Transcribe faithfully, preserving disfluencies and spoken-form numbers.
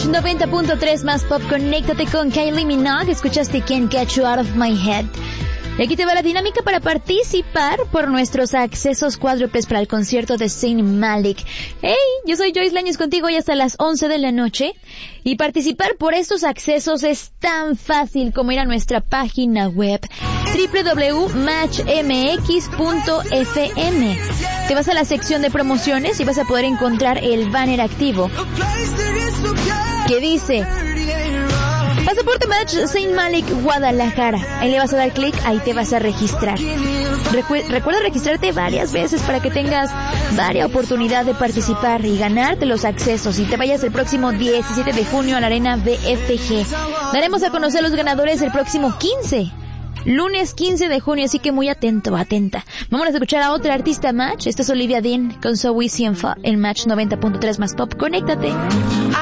Match noventa punto tres más pop. Conéctate con Kylie Minogue. Escuchaste Can't Get You Out of My Head. Y aquí te va la dinámica para participar por nuestros accesos cuádruples para el concierto de Zayn Malik. Hey, yo soy Joyce Lañez contigo hoy hasta las once de la noche. Y participar por estos accesos es tan fácil como ir a nuestra página web doble u doble u doble u punto match m x punto f m. Te vas a la sección de promociones y vas a poder encontrar el banner activo que dice Pasaporte Match Zayn Malik Guadalajara. Ahí le vas a dar clic, ahí te vas a registrar. Recu- recuerda registrarte varias veces para que tengas varias oportunidad de participar y ganarte los accesos y te vayas el próximo diecisiete de junio a la Arena B F G. Daremos a conocer los ganadores el próximo quince. Lunes quince de junio, así que muy atento, atenta. Vamos a escuchar a otra artista Match. Esta es Olivia Dean con So Easy and Fall en Match noventa punto tres más pop. Conéctate.